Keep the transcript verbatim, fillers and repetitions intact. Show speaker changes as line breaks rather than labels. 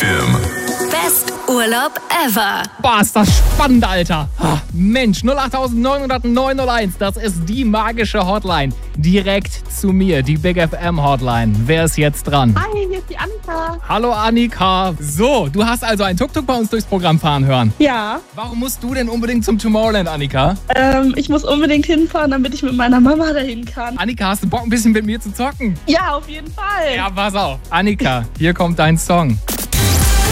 M.
Best Urlaub ever.
Boah, ist das spannend, Alter. Ah, Mensch, null acht neun null neun null eins, das ist die magische Hotline. Direkt zu mir, die Big F M Hotline. Wer ist jetzt dran?
Hi, hier ist die Annika.
Hallo Annika. So, du hast also ein Tuk-Tuk bei uns durchs Programm fahren hören.
Ja,
Warum musst du denn unbedingt zum Tomorrowland, Annika?
ähm, ich muss unbedingt hinfahren, damit ich mit meiner Mama dahin kann.
Annika, hast du Bock, ein bisschen mit mir zu zocken?
Ja, auf jeden Fall.
Ja, pass auf. Annika, hier kommt dein Song.